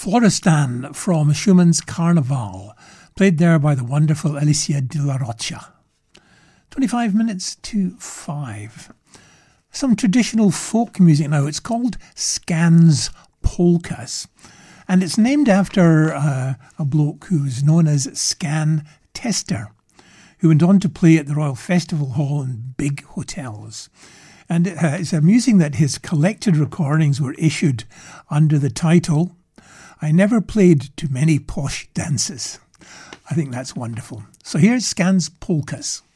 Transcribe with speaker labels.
Speaker 1: Florestan from Schumann's Carnival, played there by the wonderful Alicia de la Rocha. 25 minutes to 5. Some traditional folk music now. It's called Scan's Polkas, and it's named after a bloke who's known as Scan Tester, who went on to play at the Royal Festival Hall in big hotels. And it's amusing that his collected recordings were issued under the title, I Never Played Too Many Posh Dances. I think that's wonderful. So here's Scan's Polkas.